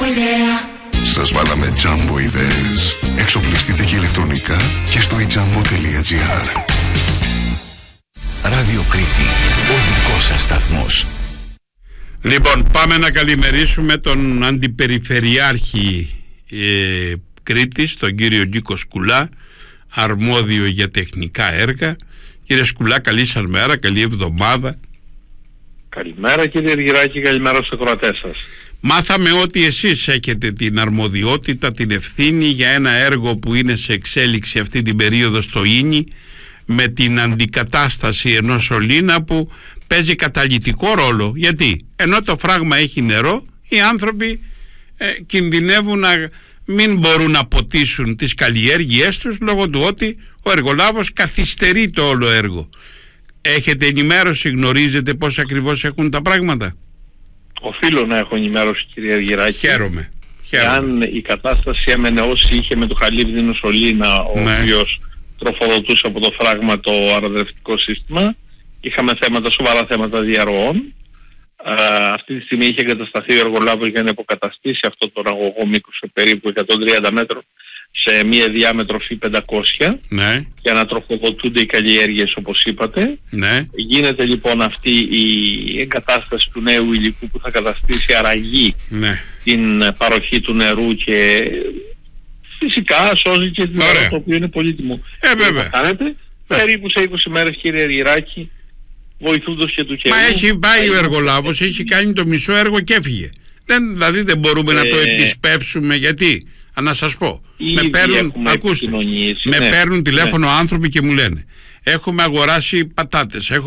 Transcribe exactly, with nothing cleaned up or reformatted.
ιδέα. Σας βάλαμε τζάμπο ιδέες. Εξοπλιστείτε και ηλεκτρονικά και στο ιτζάμπο τελεία τζι άρ. Ράδιο Κρήτη, ο δικός σας σταθμός. Λοιπόν, πάμε να καλημερίσουμε τον Αντιπεριφερειάρχη ε, Κρήτης, τον κύριο Νίκο Σκουλά, αρμόδιο για τεχνικά έργα. Κύριε Σκουλά, καλή σας μέρα, καλή εβδομάδα. Καλημέρα κύριε Αργυράκη, καλημέρα στους ακροατές σας. Μάθαμε ότι εσείς έχετε την αρμοδιότητα, την ευθύνη για ένα έργο που είναι σε εξέλιξη αυτή την περίοδο στο Ίνι, με την αντικατάσταση ενός σωλήνα που παίζει καταλυτικό ρόλο. Γιατί ενώ το φράγμα έχει νερό, οι άνθρωποι ε, κινδυνεύουν να μην μπορούν να ποτίσουν τις καλλιέργειές τους λόγω του ότι ο εργολάβος καθυστερεί το όλο έργο. Έχετε ενημέρωση, γνωρίζετε πώς ακριβώς έχουν τα πράγματα? Οφείλω να έχω ενημέρωση κύριε Αργυράκη. Χαίρομαι. Χαίρομαι. Αν η κατάσταση έμενε όσοι είχε με το χαλίβδινο σωλήνα, ο Ναι. οποίος τροφοδοτούσε από το φράγμα το αεροδρευτικό σύστημα, είχαμε θέματα, σοβαρά θέματα διαρροών. Α, αυτή τη στιγμή είχε εγκατασταθεί ο εργολάβος για να υποκαταστήσει αυτό το αγωγό μήκους περίπου εκατόν τριάντα μέτρων σε μία διάμετρο φι πεντακόσια, Ναι, για να τροφοδοτούνται οι καλλιέργειες όπως είπατε. ναι. Γίνεται λοιπόν αυτή η εγκατάσταση του νέου υλικού που θα καταστήσει αραγή Ναι. την παροχή του νερού και φυσικά σώζει και την Ωραία. ώρα, το οποίο είναι πολύτιμο. Ε, βέβαια. Θα κάνετε περίπου σε είκοσι μέρες κύριε Αργυράκη, βοηθούντος και του καιρού. Μα έχει πάει ο εργολάβος, έχει κάνει το μισό έργο και έφυγε. Δεν, δηλαδή δεν μπορούμε να το Ε, επισπεύσουμε. Γιατί, α, να σας πω, με Ήδη παίρνουν, έχουμε ακούστε, επικοινωνήσει, με ναι. παίρνουν τηλέφωνο άνθρωποι και μου λένε έχουμε αγοράσει πατάτες,